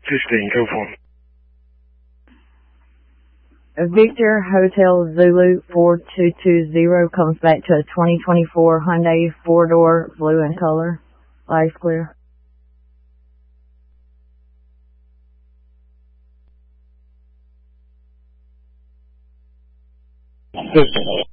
15, go for him. Victor Hotel Zulu 4220 comes back to a 2024 Hyundai 4-door, blue in color. Lights clear. Listen.